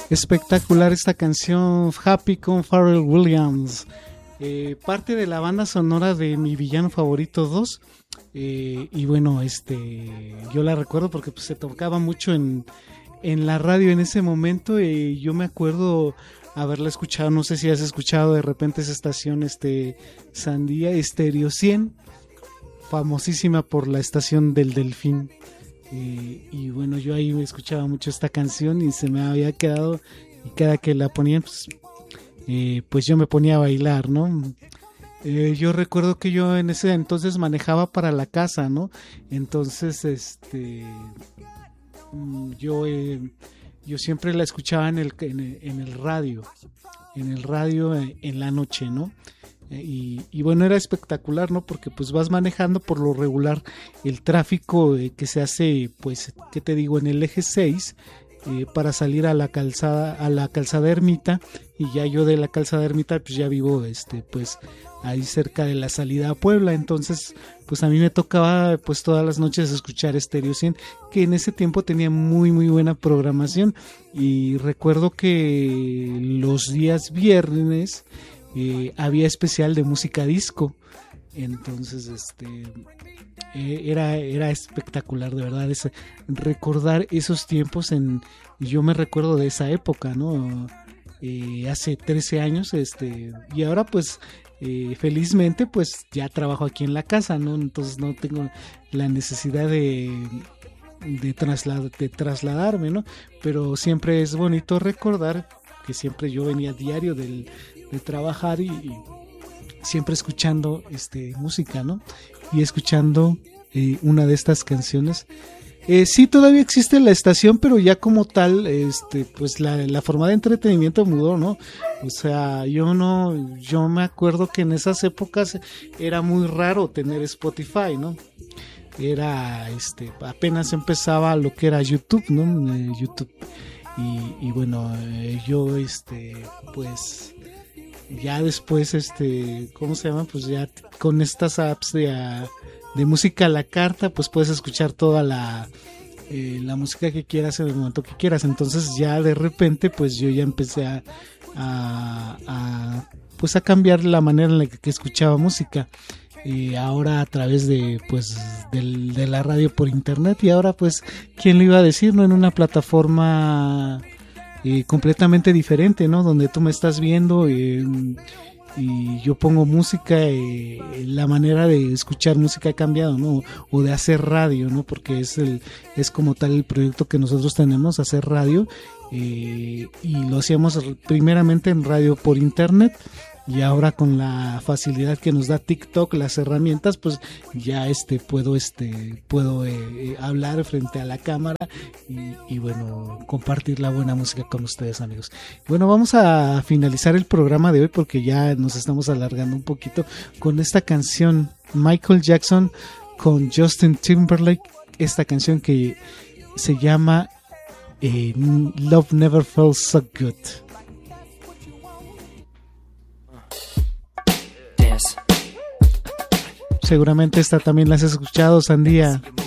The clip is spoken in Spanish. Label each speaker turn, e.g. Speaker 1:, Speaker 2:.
Speaker 1: Espectacular esta canción, Happy con Pharrell Williams, parte de la banda sonora de Mi Villano Favorito 2. Y bueno, yo la recuerdo porque pues, se tocaba mucho en la radio en ese momento. Yo me acuerdo haberla escuchado, no sé si has escuchado de repente esa estación Sandía Estéreo 100, famosísima por la estación del Delfín. Y bueno, yo ahí escuchaba mucho esta canción y se me había quedado, y cada que la ponían pues yo me ponía a bailar, ¿no? Yo recuerdo que yo en ese entonces manejaba para la casa, ¿no? Entonces yo siempre la escuchaba en el radio, en la noche, ¿no? Y bueno, era espectacular, ¿no? Porque pues vas manejando por lo regular el tráfico que se hace, pues, ¿qué te digo? En el eje 6 para salir a la calzada Ermita, y ya yo de la calzada Ermita pues ya vivo pues ahí cerca de la salida a Puebla. Entonces pues a mí me tocaba pues todas las noches escuchar Estéreo 100, que en ese tiempo tenía muy muy buena programación. Y recuerdo que los días viernes había especial de música disco. Entonces era espectacular, de verdad, recordar esos tiempos. Yo me recuerdo de esa época, ¿no? Hace 13 años, y ahora pues felizmente pues ya trabajo aquí en la casa, ¿no? Entonces no tengo la necesidad de trasladarme, ¿no? Pero siempre es bonito recordar que siempre yo venía diario de trabajar y siempre escuchando música, ¿no? Y escuchando una de estas canciones. Sí, todavía existe la estación, pero ya como tal, pues la forma de entretenimiento mudó, ¿no? O sea, yo me acuerdo que en esas épocas era muy raro tener Spotify, ¿no? Era, apenas empezaba lo que era YouTube, ¿no? YouTube. Y bueno, yo, pues ya después, ¿cómo se llama? Pues ya con estas apps de música a la carta, pues puedes escuchar toda la música que quieras en el momento que quieras. Entonces ya de repente, pues yo ya empecé a cambiar la manera en la que escuchaba música. Ahora a través de la radio por internet, y ahora pues quién lo iba a decir, ¿no? En una plataforma completamente diferente, ¿no? Donde tú me estás viendo y yo pongo música, la manera de escuchar música ha cambiado, ¿no? O de hacer radio, ¿no? Porque es como tal el proyecto que nosotros tenemos, hacer radio, y lo hacíamos primeramente en radio por internet. Y ahora con la facilidad que nos da TikTok, las herramientas, pues ya puedo hablar frente a la cámara y bueno, compartir la buena música con ustedes, amigos. Bueno, vamos a finalizar el programa de hoy porque ya nos estamos alargando un poquito con esta canción, Michael Jackson con Justin Timberlake, esta canción que se llama Love Never Felt So Good. Seguramente esta también la has escuchado, Sandía.